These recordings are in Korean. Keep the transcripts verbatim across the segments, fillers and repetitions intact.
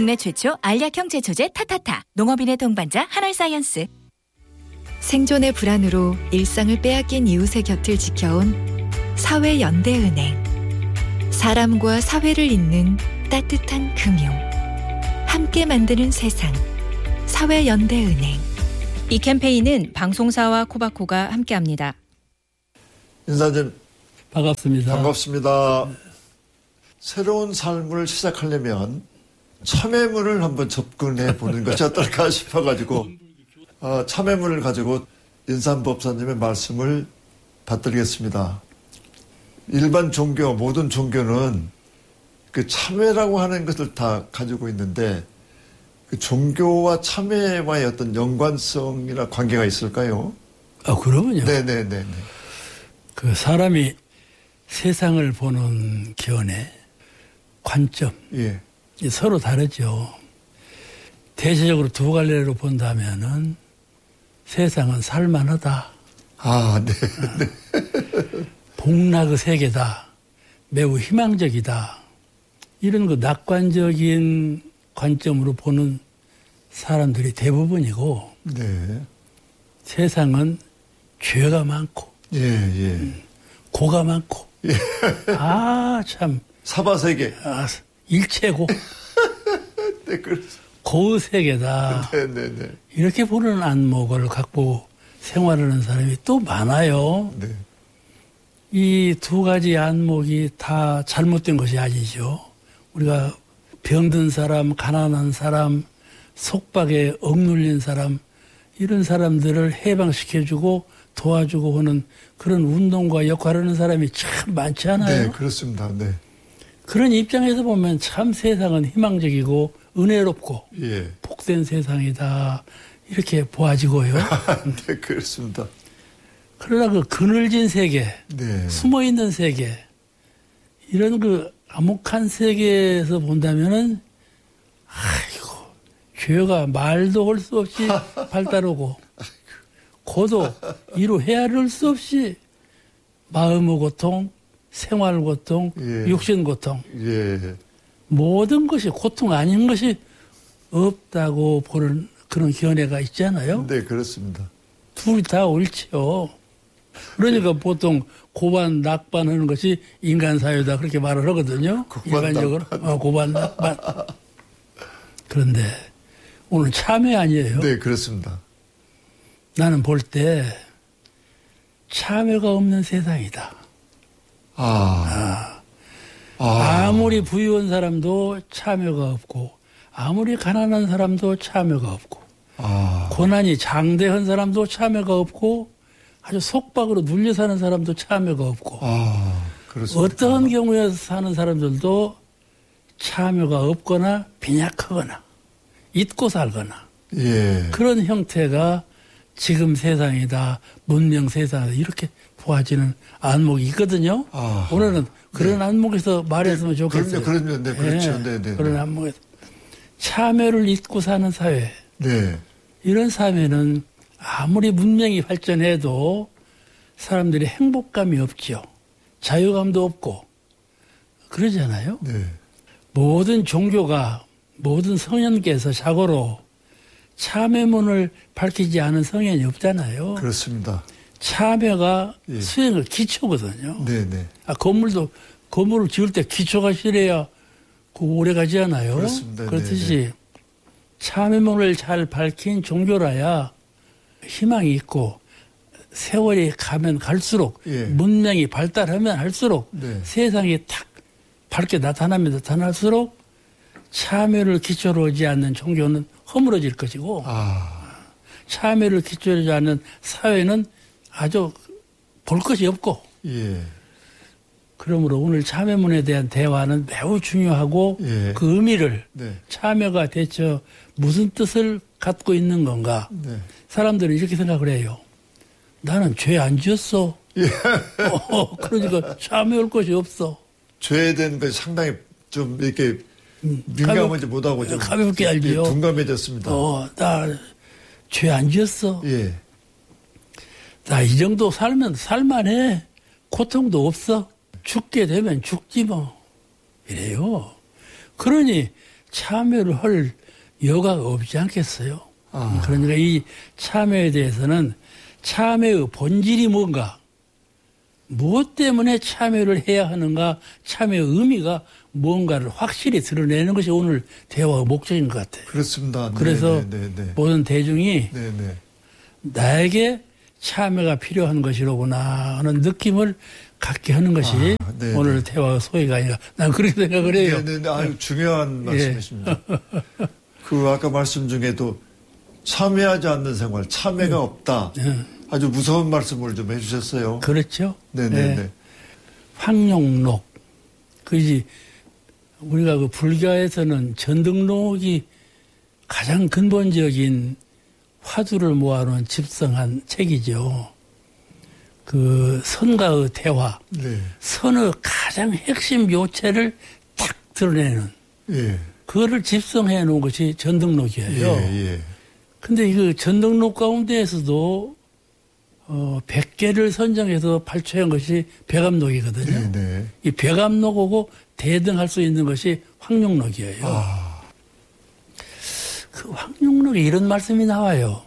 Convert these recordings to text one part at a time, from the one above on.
국내 최초 알약형 제초제 타타타. 농업인의 동반자 한올사이언스. 생존의 불안으로 일상을 빼앗긴 이웃의 곁을 지켜온 사회연대은행. 사람과 사회를 잇는 따뜻한 금융. 함께 만드는 세상. 사회연대은행. 이 캠페인은 방송사와 코바코가 함께합니다. 인사님 반갑습니다. 반갑습니다. 새로운 삶을 시작하려면 참외물을 한번 접근해 보는 것이 어떨까 싶어가지고 어, 참외물을 가지고 인삼법사님의 말씀을 받들겠습니다. 일반 종교, 모든 종교는 그 참회라고 하는 것을 다 가지고 있는데 그 종교와 참회와의 어떤 연관성이나 관계가 있을까요? 아, 그러면요. 네네네. 그 사람이 세상을 보는 견해, 관점, 예. 서로 다르죠. 대체적으로 두 갈래로 본다면은 세상은 살만하다. 아, 네. 네. 복락의 세계다. 매우 희망적이다. 이런 그 낙관적인 관점으로 보는 사람들이 대부분이고, 네. 세상은 죄가 많고, 예, 예. 음, 고가 많고, 예. 아, 참. 사바세계. 아, 일체고. 네, 그렇습니다. 고의 세계다. 네, 네, 네. 이렇게 보는 안목을 갖고 생활하는 사람이 또 많아요. 네. 이 두 가지 안목이 다 잘못된 것이 아니죠. 우리가 병든 사람, 가난한 사람, 속박에 억눌린 사람, 이런 사람들을 해방시켜주고 도와주고 하는 그런 운동과 역할을 하는 사람이 참 많지 않아요? 네, 그렇습니다. 네. 그런 입장에서 보면 참 세상은 희망적이고 은혜롭고 예. 복된 세상이다. 이렇게 보아지고요. 네, 그렇습니다. 그러나 그 그늘진 세계, 네. 숨어있는 세계, 이런 그 암묵한 세계에서 본다면은, 아이고, 죄가 말도 할 수 없이 발달하고, 고도 이루 헤아릴 수 없이 마음의 고통, 생활 고통, 예. 육신 고통, 예. 모든 것이 고통 아닌 것이 없다고 보는 그런 견해가 있잖아요. 네, 그렇습니다. 둘이 다 옳지요. 그러니까 보통 고반, 낙반 하는 것이 인간 사회다 그렇게 말을 하거든요. 고반, 일반적으로. 낙반. 어, 고반, 낙반. 그런데 오늘 참회 아니에요. 네, 그렇습니다. 나는 볼 때 참회가 없는 세상이다. 아. 아. 아무리 부유한 사람도 참회가 없고 아무리 가난한 사람도 참회가 없고 아. 고난이 장대한 사람도 참회가 없고 아주 속박으로 눌려 사는 사람도 참회가 없고 아, 그렇습니다. 어떠한 경우에 사는 사람들도 참회가 없거나 빈약하거나 잊고 살거나 예. 그런 형태가 지금 세상이다, 문명 세상이다 이렇게 보아지는 안목이 있거든요. 아, 오늘은 그런 네. 안목에서 말했으면 네, 좋겠어요. 그럼요, 그럼요. 네, 그렇죠. 네, 네, 네. 그런 네. 안목에서 참회를 잊고 사는 사회. 네. 이런 사회는 아무리 문명이 발전해도 사람들이 행복감이 없죠. 자유감도 없고 그러잖아요. 네. 모든 종교가 모든 성현께서 자고로 참회문을 밝히지 않은 성현이 없잖아요. 그렇습니다. 참회가 예. 수행의 기초거든요. 네, 네. 아, 건물도 건물을 지을 때 기초가 실해야 그 오래 가지 않아요. 그렇습니다. 그렇듯이 네, 네. 참회문을 잘 밝힌 종교라야 희망이 있고 세월이 가면 갈수록 예. 문명이 발달하면 할수록 네. 세상이 탁 밝게 나타나면 나타날수록 참회를 기초로 하지 않는 종교는 허물어질 것이고 아. 참회를 기초로 하지 않는 사회는 아주 볼 것이 없고 예. 그러므로 오늘 참회문에 대한 대화는 매우 중요하고 예. 그 의미를 네. 참회가 대체 무슨 뜻을 갖고 있는 건가. 네. 사람들은 이렇게 생각을 해요. 나는 죄 안 지었어. 예. 어, 그러니까 참회할 것이 없어. 죄에 대한 것이 상당히 좀 이렇게 민감하지 못하고 좀 가볍게 알지요. 둔감해졌습니다. 어, 나 죄 안 지었어. 예. 나 이 정도 살면 살만해. 고통도 없어. 죽게 되면 죽지 뭐. 이래요. 그러니 참여를 할 여가가 없지 않겠어요. 아. 그러니까 이 참여에 대해서는 참여의 본질이 뭔가, 무엇 때문에 참여를 해야 하는가, 참여의 의미가 뭔가를 확실히 드러내는 것이 오늘 대화의 목적인 것 같아요. 그렇습니다. 그래서 네네네. 모든 대중이 네네. 나에게 참여가 필요한 것이로구나 하는 느낌을 갖게 하는 것이 아, 네네. 오늘 대화의 소위가 아니라 난 그렇게 생각을 해요. 네네. 아유, 중요한 말씀이십니다. 그 아까 말씀 중에도 참여하지 않는 생활, 참여가 없다. 네. 아주 무서운 말씀을 좀 해주셨어요. 그렇죠. 네네네. 네. 황룡록. 그지 우리가 그 불가에서는 전등록이 가장 근본적인 화두를 모아놓은 집성한 책이죠. 그 선과의 대화, 네. 선의 가장 핵심 요체를 딱 드러내는 예. 그거를 집성해 놓은 것이 전등록이에요. 예, 예. 근데 그 전등록 가운데에서도 어, 백 개를 선정해서 발표한 것이 백암록이거든요. 네, 네. 이 백암록하고 대등할 수 있는 것이 황룡록이에요. 아. 그 황룡록에 이런 말씀이 나와요.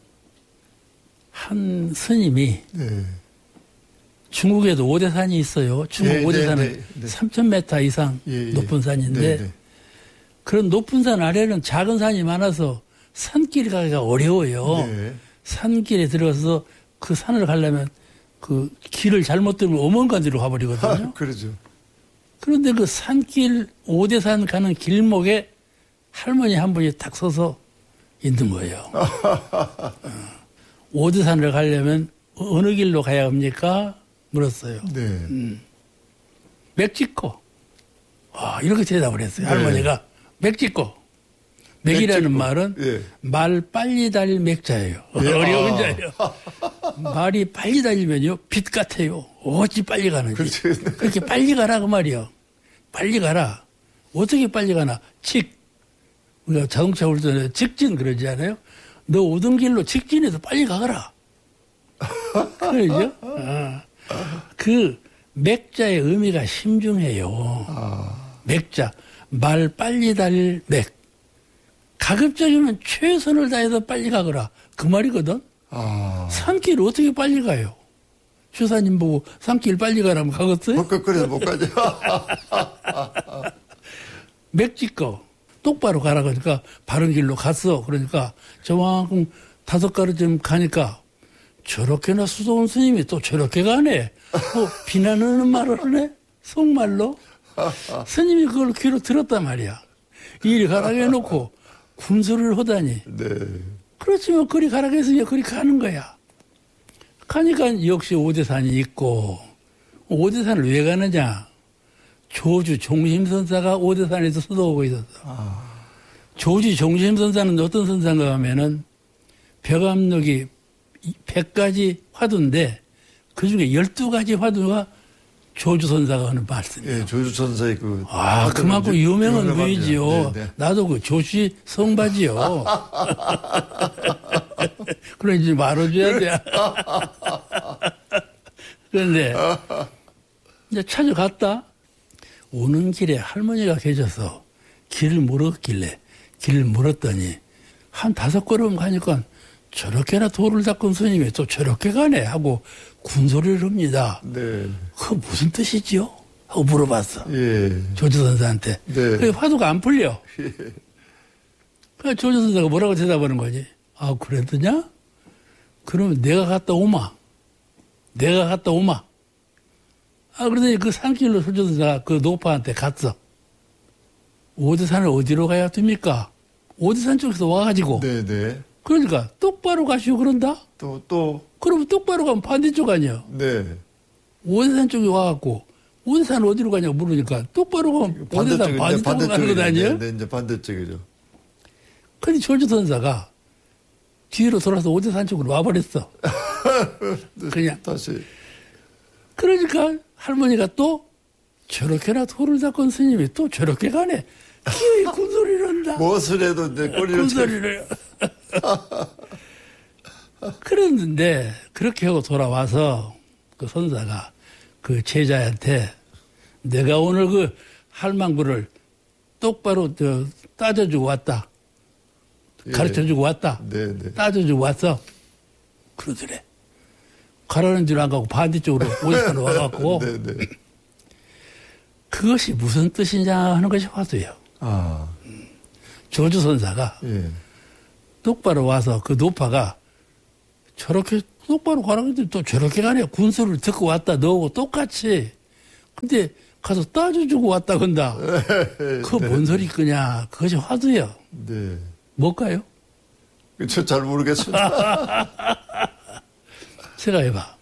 한 스님이 네. 중국에도 오대산이 있어요. 중국 네, 오대산은 네, 네. 삼천 미터 이상 예, 예. 높은 산인데 네, 네. 그런 높은 산 아래는 작은 산이 많아서 산길 가기가 어려워요. 네. 산길에 들어가서 그 산을 가려면 그 길을 잘못 들면 오만간지로 가버리거든요. 아, 그러죠. 그런데 그 산길 오대산 가는 길목에 할머니 한 분이 딱 서서 있는 거예요. 어. 오대산을 가려면 어느 길로 가야 합니까? 물었어요. 네. 음. 맥짓고. 아, 이렇게 대답을 했어요. 네. 할머니가. 맥짓고. 맥이라는 맥짓고. 말은 예. 말 빨리 달릴 맥자예요. 예. 어려운 아. 자예요. 말이 빨리 달리면요. 빛 같아요. 어찌 빨리 가는지. 그렇지. 그렇게 빨리 가라 그 말이요. 빨리 가라. 어떻게 빨리 가나. 직. 우리가 자동차 올 때는 직진 그러지 않아요? 너 오던 길로 직진해서 빨리 가거라. 그러죠? 아. 그 맥자의 의미가 심중해요. 아. 맥자. 말 빨리 달릴 맥. 가급적이면 최선을 다해서 빨리 가거라. 그 말이거든. 아. 산길 어떻게 빨리 가요? 주사님 보고 산길 빨리 가라면 가겠어요? 못 꺾어서 못 가죠. 맥짓고 똑바로 가라 그러니까 바른 길로 갔어. 그러니까 저만큼 다섯 걸음 가니까 저렇게나 수도원 스님이 또 저렇게 가네. 뭐 비난하는 말을 하네. 속말로. 스님이 그걸 귀로 들었단 말이야. 이리 가라고 해놓고 군소리를 하다니. 네. 그렇지만 그리 가라고 했으니까 그리 가는 거야. 가니까 역시 오대산이 있고, 오대산을 왜 가느냐? 조주 종심선사가 오대산에서 수도하고 있었어. 아. 조주 종심선사는 어떤 선사인가 하면은 백암록이 백 가지 화두인데 그 중에 열두 가지 화두가 조주선사가 하는 말씀이에요. 예, 조주선사의 그. 아, 그만큼 유명한 유명합니다. 분이지요. 네, 네. 나도 그 조씨 성바지요. 그래, 이제 말아줘야 돼. 그런데, 이제 찾아갔다. 오는 길에 할머니가 계셔서 길을 물었길래, 길을 물었더니, 한 다섯 걸음 가니까 저렇게나 돌을 닦은 스님이 또 저렇게 가네 하고 군소리를 합니다. 네. 그거 무슨 뜻이지요? 하고 물어봤어. 예. 조주선사한테. 네. 그 화두가 안 풀려. 그 조주선사가 뭐라고 대답하는 거지? 아, 그랬더냐? 그러면 내가 갔다 오마. 내가 갔다 오마. 아, 그러더니 그 산길로 조주선사가 그 노파한테 갔어. 오대산을 어디로 가야 됩니까? 오대산 쪽에서 와가지고. 네네. 그러니까 똑바로 가시오 그런다? 또, 또. 그러면 똑바로 가면 반대쪽 아니야. 네. 오대산 쪽에 와갖고 오대산 어디로 가냐고 물으니까 똑바로 가면 오대산 반대쪽으로 가는 거 아니에요? 네, 이제 반대쪽이죠. 근데 조주선사가 뒤로 돌아서 오대산 쪽으로 와버렸어. 그냥. 다시. 그러니까 할머니가 또 저렇게나 돌을 닦은 스님이 또 저렇게 가네. 기어이 군소리를 한다. 무엇을 해도 이제 꼬리를. 군소리를. 그랬는데 그렇게 하고 돌아와서 그 선사가 그 제자한테 내가 오늘 그 할망구를 똑바로 저 따져주고 왔다. 예. 가르쳐주고 왔다. 네, 네. 따져주고 왔어. 그러더래. 가라는 줄 안 가고 반대쪽으로 오지사로 와갖고 네, 네. 그것이 무슨 뜻이냐 하는 것이 화두예요. 아, 조주선사가 예. 똑바로 와서 그 노파가 저렇게 똑바로 가라고 했더니 또 저렇게 가네. 군수를 듣고 왔다 너하고 똑같이. 근데 가서 따져주고 왔다 건다. 그거 뭔 소리 끄냐. 그것이 화두예요. 네. 뭘까요? 저 잘 모르겠습니다. 생각해봐.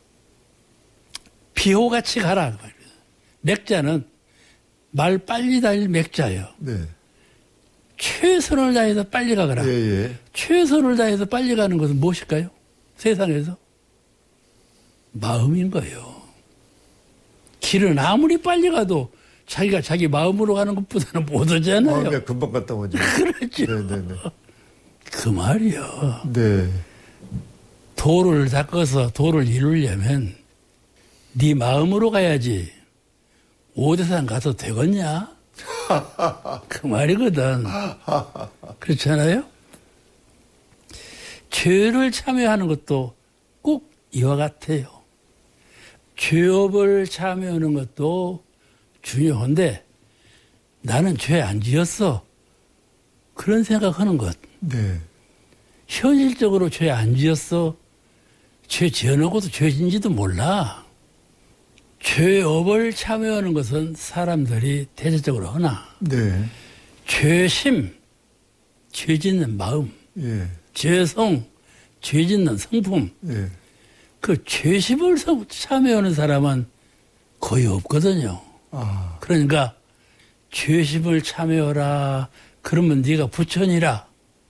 비호같이 가라. 맥자는 말 빨리 다닐 맥자예요. 네. 최선을 다해서 빨리 가거라. 예, 예. 최선을 다해서 빨리 가는 것은 무엇일까요? 세상에서? 마음인 거예요. 길은 아무리 빨리 가도 자기가 자기 마음으로 가는 것보다는 못 오잖아요. 마음이 금방 갔다 오죠. 그렇죠. 네, 네, 네. 그 말이요. 네. 도를 닦아서 도를 이루려면 네 마음으로 가야지 오대산 가서 되겠냐? 그 말이거든. 그렇잖아요? 죄를 참여하는 것도 꼭 이와 같아요. 죄업을 참여하는 것도 중요한데 나는 죄 안 지었어. 그런 생각하는 것. 네. 현실적으로 죄 안 지었어. 죄 지어놓고도 죄진지도 몰라. 죄업을 참여하는 것은 사람들이 대체적으로 하나. 네. 죄심, 죄 짓는 마음, 예. 죄성, 죄 짓는 성품. 예. 그 죄심을 참여하는 사람은 거의 없거든요. 아. 그러니까 죄심을 참여하라. 그러면 네가 부처니라.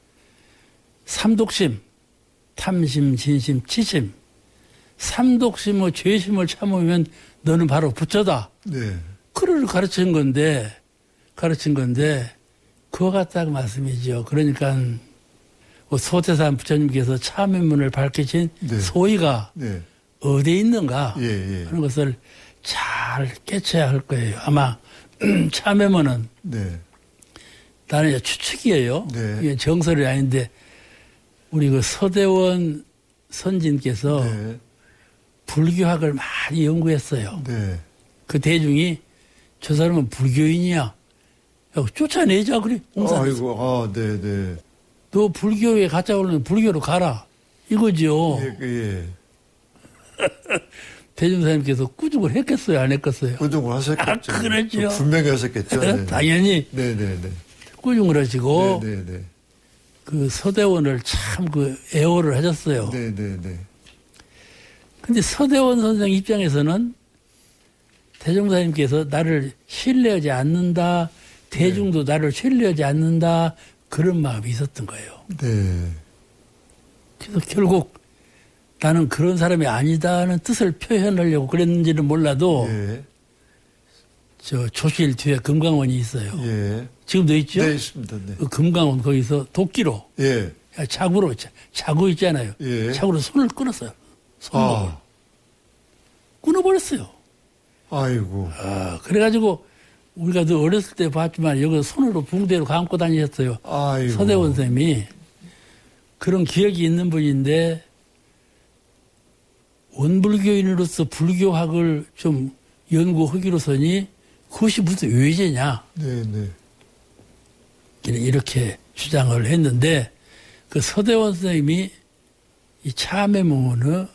삼독심, 탐심, 진심, 치심. 삼독심의 죄심을 참으면 너는 바로 부처다. 네. 그를 가르친 건데, 가르친 건데, 그와 같다고 말씀이죠. 그러니까, 소태산 부처님께서 참회문을 밝히신 네. 소위가 네. 어디에 있는가 예, 예. 하는 것을 잘 깨쳐야 할 거예요. 아마, 참회문은 네. 나는 이제 추측이에요. 네. 이게 정설이 아닌데, 우리 그 서대원 선진께서 네. 불교학을 많이 연구했어요. 네. 그 대중이 저 사람은 불교인이야. 야, 쫓아내자 그래. 옹산에서. 아이고, 아, 네, 네. 너 불교에 가짜 오려면 불교로 가라. 이거죠. 예, 예. 대중사님께서 꾸중을 했겠어요? 안 했겠어요? 꾸중을 하셨겠죠. 아, 그렇죠. 분명히 하셨겠죠. 네. 당연히 네, 네, 네. 꾸중을 하시고 네, 네, 네. 그 서대원을 참 그 애호를 하셨어요. 네, 네, 네. 근데 서대원 선생 입장에서는 대종사님께서 나를 신뢰하지 않는다. 대중도 네. 나를 신뢰하지 않는다. 그런 마음이 있었던 거예요. 네. 그래서 결국 나는 그런 사람이 아니다는 뜻을 표현하려고 그랬는지는 몰라도 예. 저 조실 뒤에 금강원이 있어요. 예. 지금도 있죠? 네, 있습니다. 네. 그 금강원 거기서 도끼로 예. 자구로 자구 있잖아요. 예. 자구로 손을 끊었어요. 손목을. 아. 끊어버렸어요. 아이고. 아, 그래가지고 우리가 더 어렸을 때 봤지만 여기 손으로 붕대로 감고 다니셨어요. 아이고. 서대원 쌤이 그런 기억이 있는 분인데 원불교인으로서 불교학을 좀 연구하기로서니 그것이 무슨 외제냐. 네, 네. 이렇게 주장을 했는데 그 서대원 선생님이 이 참회문의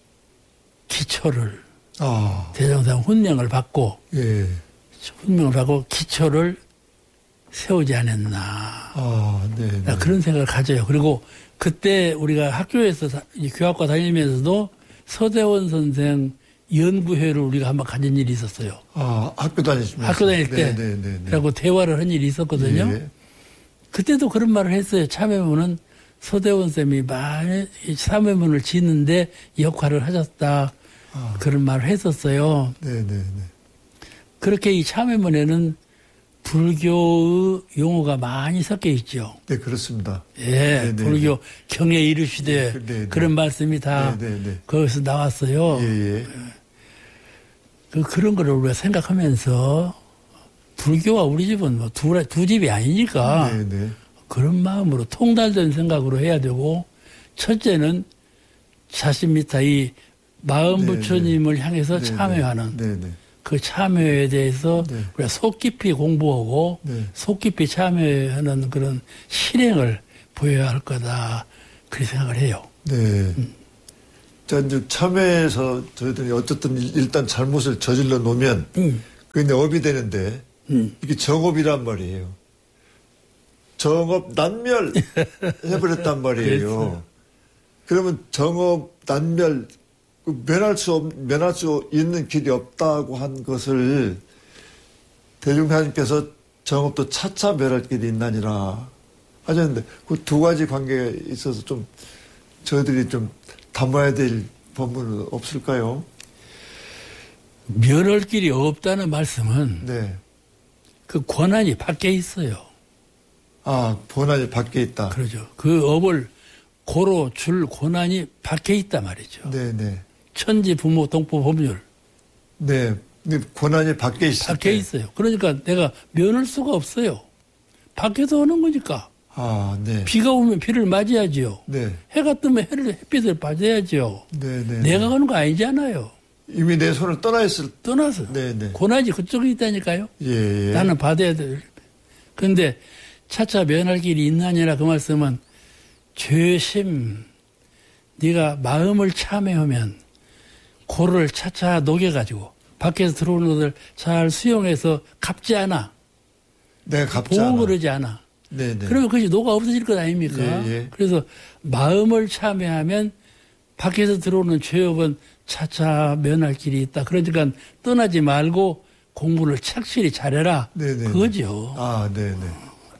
기초를 아. 대종상 훈명을 받고 예. 훈명을 받고 기초를 세우지 않았나. 아, 네. 네. 그런 생각을 가져요. 그리고 그때 우리가 학교에서 교학과 다니면서도 서대원 선생 연구회를 우리가 한번 가진 일이 있었어요. 아, 학교 다니시면서. 학교 다닐 때. 네, 네, 네, 네. 그리고 대화를 한 일이 있었거든요. 예. 그때도 그런 말을 했어요. 참회문은 서대원 쌤이 많이 참회문을 짓는데 역할을 하셨다. 아. 그런 말을 했었어요. 네, 네, 네. 그렇게 이 참회문에는 불교의 용어가 많이 섞여 있죠. 네, 그렇습니다. 예, 네, 네, 불교 네. 경에 이르시되 네, 네. 그런 말씀이 다 네, 네, 네. 거기서 나왔어요. 예, 예. 그, 그런 거를 우리가 생각하면서 불교와 우리 집은 뭐 두, 두 집이 아니니까 네, 네. 그런 마음으로 통달된 생각으로 해야 되고, 첫째는 사십 미터 이 마음 네, 부처님을 네. 향해서 네, 참여하는 네, 네. 그 참여에 대해서 네. 우리가 속 깊이 공부하고 네. 속 깊이 참여하는 그런 실행을 보여야 할 거다. 그렇게 생각을 해요. 네. 음. 자, 이제 참회에서 저희들이 어쨌든 일단 잘못을 저질러 놓으면 음. 그게 업이 되는데 음. 이게 정업이란 말이에요. 정업 난멸 해버렸단 말이에요. 그러면 정업 난멸 면할 수 없, 면할 수 있는 길이 없다고 한 것을 대중하나님께서 정업도 차차 멸할 길이 있나니라 하셨는데 그 두 가지 관계에 있어서 좀 저희들이 좀 담아야 될 부분은 없을까요? 면할 길이 없다는 말씀은 네. 그 권한이 밖에 있어요. 아, 권한이 밖에 있다. 그러죠. 그 업을 고로 줄 권한이 밖에 있단 말이죠. 네, 네. 천지 부모 동법 법률 네. 근데 권한이 밖에 있을 밖에 때. 있어요. 그러니까 내가 면할 수가 없어요. 밖에서 오는 거니까. 아, 네. 비가 오면 비를 맞이하지요. 네. 해가 뜨면 해를 햇빛을 맞아야죠. 네, 네. 내가 네. 가는 거 아니잖아요. 이미 내 손을 떠나 있을 떠나서. 네, 네. 권한이 그쪽에 있다니까요. 예, 예. 나는 받아야 돼. 그런데 차차 면할 길이 있나니라 그 말씀은 죄심, 네가 마음을 참여하면 고를 차차 녹여가지고 밖에서 들어오는 것을 잘 수용해서 갚지 않아. 네, 갚지 않아. 보호를 하지 않아. 네, 네. 그러면 그것이 녹아 없어질 것 아닙니까? 예, 예. 그래서 마음을 참여하면 밖에서 들어오는 죄업은 차차 면할 길이 있다. 그러니까 떠나지 말고 공부를 착실히 잘해라. 네, 네, 그거죠. 아, 네, 네.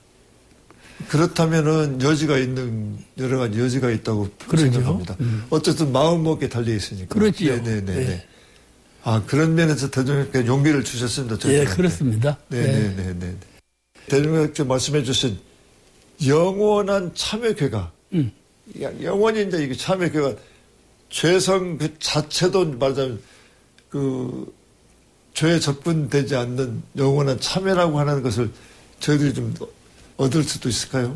그렇다면은 여지가 있는 여러 가지 여지가 있다고 그러죠. 생각합니다. 음. 어쨌든 마음먹기에 달려 있으니까. 그렇지요. 네, 네, 네. 네. 네. 아, 그런 면에서 대통령께 용기를 주셨습니다. 예, 저희들한테. 그렇습니다. 네, 네, 네, 네. 대통령께 말씀해 주신 영원한 참회궤가, 음. 영원히 이제 이게 참회궤가 죄성 그 자체도 말하자면 그 죄에 접근되지 않는 영원한 참회라고 하는 것을 저희들이 좀 얻을 수도 있을까요?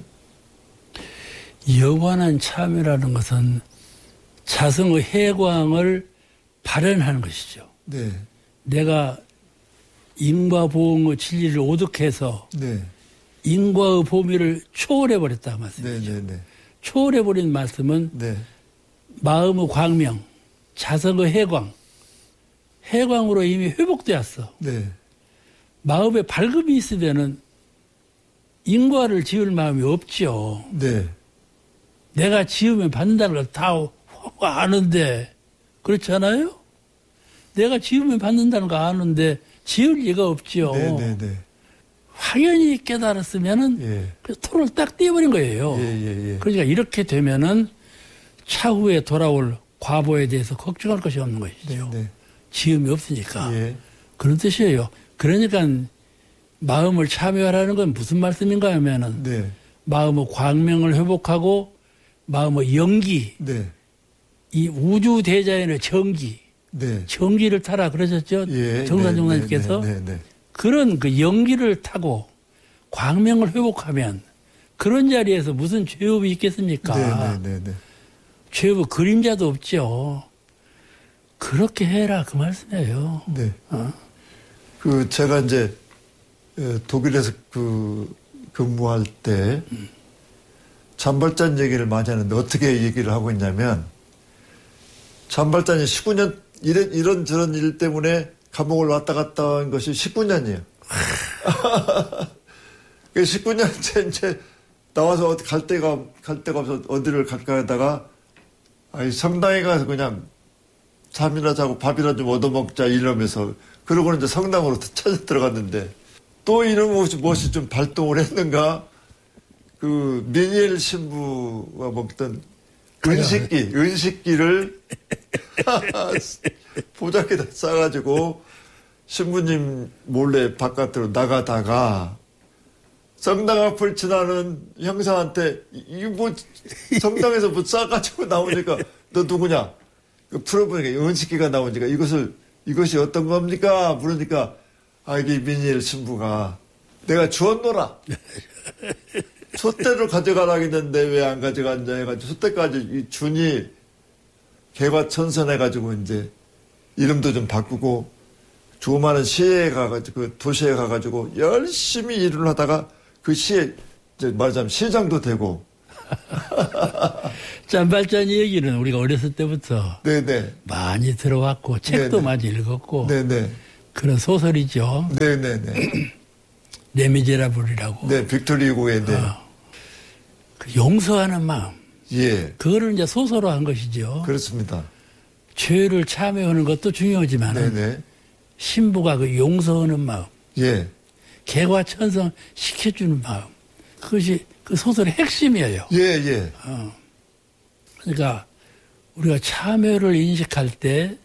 영원한 참여라는 것은 자성의 해광을 발현하는 것이죠. 네, 내가 인과 보응의 진리를 오득해서 네, 인과의 범위를 초월해버렸다 네, 말씀이죠. 네, 네, 초월해버린 말씀은 네, 마음의 광명, 자성의 해광, 해광으로 이미 회복되었어. 네, 마음에 밝음이 있으면은 인과를 지을 마음이 없죠. 네, 내가 지으면 받는다는 걸 다 아는데 그렇잖아요? 내가 지으면 받는다는 거 아는데 지을 리가 없죠. 네, 네, 네. 확연히 깨달았으면은 예, 그 토를 딱 떼어버린 거예요. 예, 예, 예. 그러니까 이렇게 되면은 차후에 돌아올 과보에 대해서 걱정할 것이 없는 것이죠. 네, 지음이 없으니까. 예, 그런 뜻이에요. 그러니까 마음을 참여하라는 건 무슨 말씀인가 하면은 네, 마음의 광명을 회복하고 마음의 연기, 네, 이 우주 대자연의 정기, 네. 정기를 타라 그러셨죠? 예, 정산 네, 정사님께서 네, 네, 네, 네. 그런 그 연기를 타고 광명을 회복하면 그런 자리에서 무슨 죄업이 있겠습니까? 네, 네, 네, 네. 죄업 그림자도 없죠. 그렇게 해라 그 말씀이에요. 네. 어? 그 제가 이제 어, 독일에서 그 근무할 때 잔발잔 얘기를 많이 하는데 어떻게 얘기를 하고 있냐면 잔발잔이 십구 년 이런 이런 저런 일 때문에 감옥을 왔다 갔다 한 것이 십구 년이에요. 그 십구 년째 이제 나와서 어디 갈 데가 갈 데가 없어 어디를 갈까 하다가 아이 성당에 가서 그냥 잠이나 자고 밥이나 좀 얻어먹자 이러면서 그러고는 이제 성당으로 찾아 들어갔는데 또 이런 무엇이, 무엇이 좀 발동을 했는가 그 미니엘 신부가 먹던 은식기 은식기를 보자기에다 싸가지고 신부님 몰래 바깥으로 나가다가 성당 앞을 지나는 형사한테 이거 뭐 성당에서 뭐 싸가지고 나오니까 너 누구냐? 그 풀어보니까 은식기가 나오니까 이것을 이것이 어떤 겁니까? 물으니까 아기 미니엘 신부가 내가 주었노라. 솥대로 가져가라 했는데 왜 안 가져갔냐 해가지고 솥대까지 이 준이 개과천선해가지고 이제 이름도 좀 바꾸고 조그마한 시에 가가지고 그 도시에 가가지고 열심히 일을 하다가 그 시에 이제 말하자면 시장도 되고. 짠발짠 얘기는 우리가 어렸을 때부터 네네. 많이 들어왔고 책도 네네. 많이 읽었고 네네. 그런 소설이죠. 네네네. 레미제라블이라고. 네, 빅토리 후고의 네. 어, 그 용서하는 마음. 예. 그거를 이제 소설로 한 것이죠. 그렇습니다. 죄를 참여하는 것도 중요하지만 네네. 신부가 그 용서하는 마음, 예. 개과천선 시켜주는 마음, 그것이 그 소설의 핵심이에요. 예, 예. 어. 그러니까 우리가 참여를 인식할 때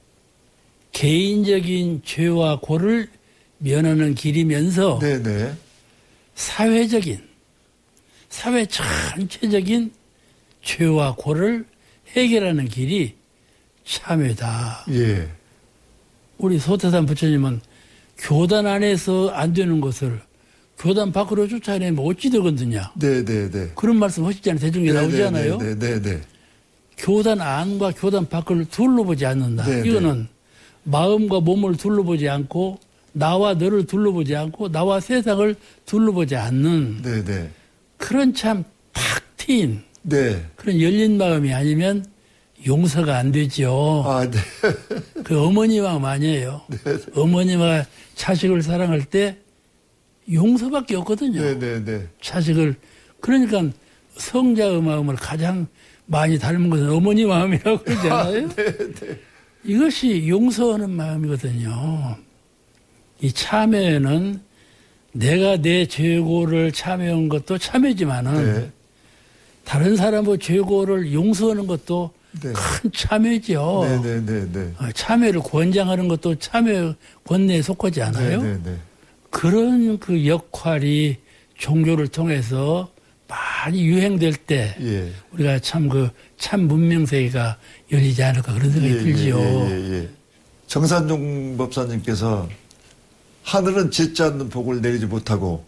개인적인 죄와 고를 면하는 길이면서 네네. 사회적인, 사회 전체적인 죄와 고를 해결하는 길이 참회다. 예. 우리 소태산 부처님은 교단 안에서 안 되는 것을 교단 밖으로 쫓아내면 어찌 되거든요. 네네네. 그런 말씀 하시잖아요. 대중에 나오잖아요. 네네네. 교단 안과 교단 밖을 둘러보지 않는다. 네네. 이거는 마음과 몸을 둘러보지 않고 나와 너를 둘러보지 않고 나와 세상을 둘러보지 않는 네네. 그런 참 탁 트인 네. 그런 열린 마음이 아니면 용서가 안 되죠. 아, 네. 그 어머니 마음 아니에요. 어머니가 자식을 사랑할 때 용서밖에 없거든요. 네네네. 자식을. 그러니까 성자의 마음을 가장 많이 닮은 것은 어머니 마음이라고 그러잖아요. 아, 네네. 이것이 용서하는 마음이거든요. 이 참회는 내가 내 죄고를 참회한 것도 참회지만은 네. 다른 사람의 죄고를 용서하는 것도 네. 큰 참회죠. 네네네네. 어, 참회를 권장하는 것도 참회 권내에 속하지 않아요? 네네네. 그런 그 역할이 종교를 통해서 많이 유행될 때 예. 우리가 참 그 참 문명세계가 열리지 않을까 그런 생각이 예, 들지요. 예, 예, 예. 정산종 법사님께서 하늘은 짓지 않는 복을 내리지 못하고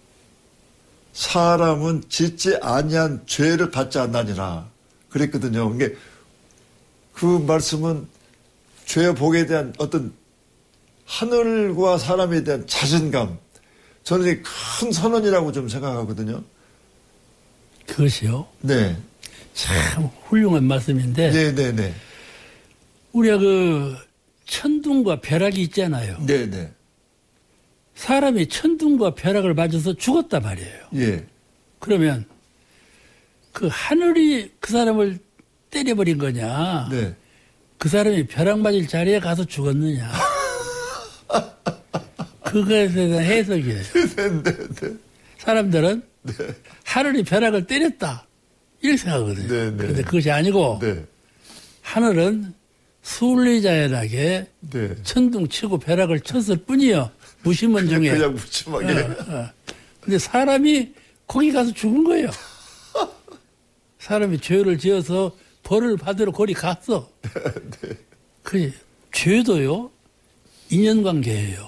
사람은 짓지 아니한 죄를 받지 않나니라 그랬거든요. 그게 그 말씀은 죄와 복에 대한 어떤 하늘과 사람에 대한 자신감, 저는 이게 큰 선언이라고 좀 생각하거든요. 그것이요. 네. 참 훌륭한 말씀인데 네, 네, 네. 우리가 그 천둥과 벼락이 있잖아요. 네, 네. 사람이 천둥과 벼락을 맞아서 죽었단 말이에요. 예. 그러면 그 하늘이 그 사람을 때려버린 거냐? 네. 그 사람이 벼락 맞을 자리에 가서 죽었느냐? 그것에 대한 해석이에요. 네, 네, 네. 사람들은 네. 하늘이 벼락을 때렸다. 이렇게 생각하거든요. 네, 네. 그런데 그것이 아니고 네. 하늘은 순리자연하게 네. 천둥 치고 벼락을 쳤을 뿐이요. 무심한 중에. 그냥 무침하게. 어, 어. 근데 사람이 거기 가서 죽은 거예요. 사람이 죄를 지어서 벌을 받으러 거기 갔어. 네. 그 죄도요. 인연관계예요.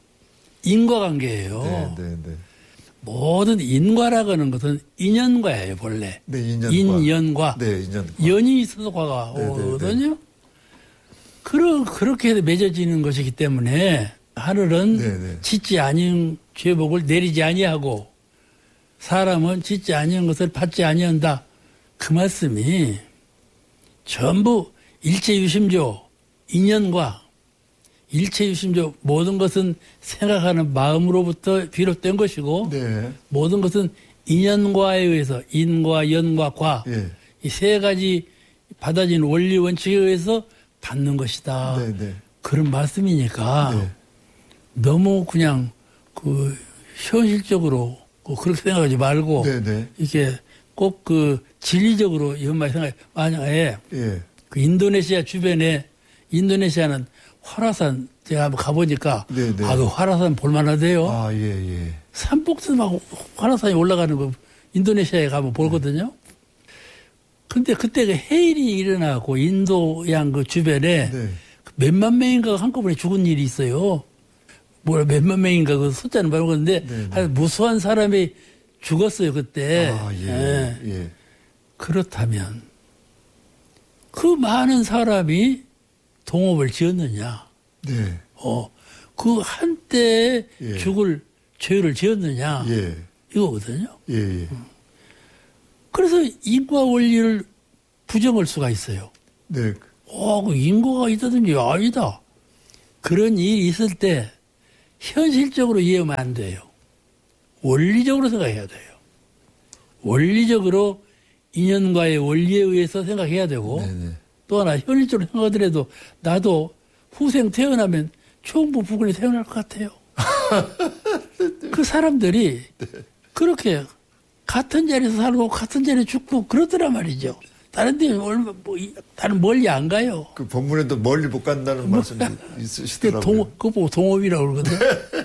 인과관계예요. 네, 네, 네. 모든 인과라고 하는 것은 인연과예요, 본래. 네, 인연과. 인연과. 네, 인연과. 연이 있어서 과가 네, 네, 오거든요. 그러, 그렇게 맺어지는 것이기 때문에 하늘은 네, 네. 짓지 아니한 죄복을 내리지 아니하고 사람은 짓지 아니한 것을 받지 아니한다. 그 말씀이 전부 일체유심조, 인연과 일체유심조 모든 것은 생각하는 마음으로부터 비롯된 것이고 네. 모든 것은 인연과에 의해서 인과, 연과, 과 예. 이 세 가지 받아진 원리 원칙에 의해서 받는 것이다. 네, 네. 그런 말씀이니까 네. 너무 그냥 그 현실적으로 뭐 그렇게 생각하지 말고 네, 네. 이게 꼭 그 진리적으로 이런 말 생각. 만약에 예. 그 인도네시아 주변에 인도네시아는 화라산 제가 한번 가보니까 네, 네. 아 그 화라산 볼만하대요. 아, 예, 예. 산복도 막 화라산이 올라가는 거 인도네시아에 가면 보거든요. 근데 그때 그 해일이 일어나고 인도양 그 주변에 네. 몇만 명인가 한꺼번에 죽은 일이 있어요. 뭐라 몇만 명인가 그 숫자는 모르겠는데 네, 네. 한 무수한 사람이 죽었어요 그때. 아, 예, 예. 예. 그렇다면 그 많은 사람이 동업을 지었느냐? 네. 어, 그 한때 예. 죽을 죄를 지었느냐? 예. 이거거든요. 예, 예. 그래서 인과 원리를 부정할 수가 있어요. 네. 어, 그 인과가 있다든지 아니다. 그런 일이 있을 때 현실적으로 이해하면 안 돼요. 원리적으로 생각해야 돼요. 원리적으로 인연과의 원리에 의해서 생각해야 되고 네네. 또 하나 현실적으로 생각하더라도 나도 후생 태어나면 총부 부군이 태어날 것 같아요. 그 사람들이 그렇게 같은 자리에서 살고 같은 자리에 죽고 그러더란 말이죠. 다른 데 얼마 뭐 다른 멀리 안 가요. 그 본문에도 멀리 못 간다는 뭐, 말씀이 있으시더라고요. 동, 그거 보고 동업이라고 그러거든.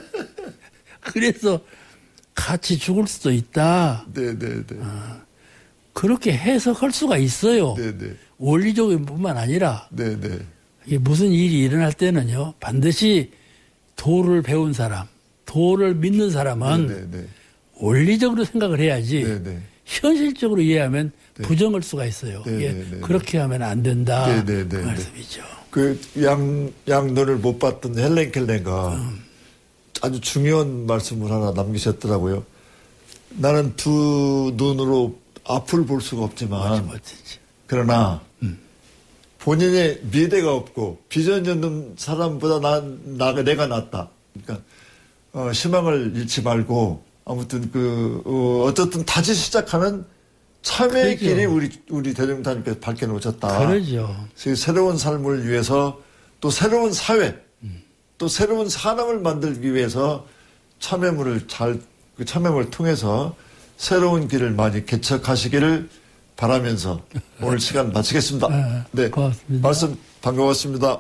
그래서 같이 죽을 수도 있다. 네네네. 아, 그렇게 해석할 수가 있어요. 네네. 원리적인 뿐만 아니라 네네. 이게 무슨 일이 일어날 때는요. 반드시 도를 배운 사람, 도를 믿는 사람은 네네. 원리적으로 생각을 해야지 네네. 현실적으로 이해하면 네. 부정할 수가 있어요. 네, 예, 네, 네, 그렇게 하면 안 된다. 네, 네, 네, 그 네. 말씀이죠. 그 양, 양눈을 못 봤던 헬렌 켈레가 음. 아주 중요한 말씀을 하나 남기셨더라고요. 나는 두 눈으로 앞을 볼 수가 없지만 멋지지. 그러나 음. 본인의 미래가 없고 비전이 없는 사람보다 나, 나, 내가 낫다. 그러니까 어, 희망을 잃지 말고 아무튼 그 어, 어쨌든 다시 시작하는 참회의 그러죠. 길이 우리 우리 대종사님께서 밝혀놓으셨다. 그러죠. 그래서 새로운 삶을 위해서 또 새로운 사회, 음. 또 새로운 사람을 만들기 위해서 참회물을 잘 그 참회물을 통해서 새로운 길을 많이 개척하시기를 바라면서 오늘 시간 마치겠습니다. 네, 고맙습니다. 말씀 반가웠습니다.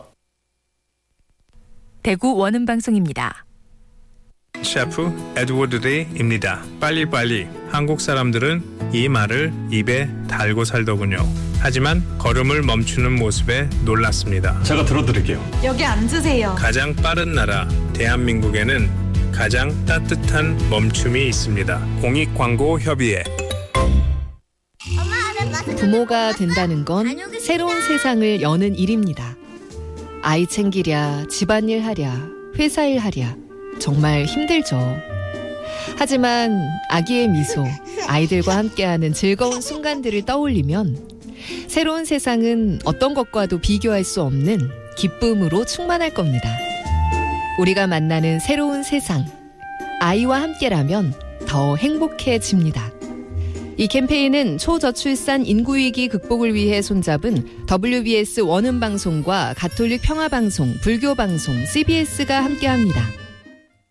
대구 원음방송입니다. 셰프 에드워드 데이입니다. 빨리빨리. 한국 사람들은 이 말을 입에 달고 살더군요. 하지만 걸음을 멈추는 모습에 놀랐습니다. 제가 들어드릴게요. 여기 앉으세요. 가장 빠른 나라 대한민국에는 가장 따뜻한 멈춤이 있습니다. 공익광고협의회. 부모가 된다는 건 새로운 세상을 여는 일입니다. 아이 챙기랴, 집안일 하랴, 회사일 하랴 정말 힘들죠. 하지만 아기의 미소, 아이들과 함께하는 즐거운 순간들을 떠올리면 새로운 세상은 어떤 것과도 비교할 수 없는 기쁨으로 충만할 겁니다. 우리가 만나는 새로운 세상, 아이와 함께라면 더 행복해집니다. 이 캠페인은 초저출산 인구위기 극복을 위해 손잡은 더블유비에스 원음방송과 가톨릭 평화방송, 불교방송, 씨비에스가 함께합니다.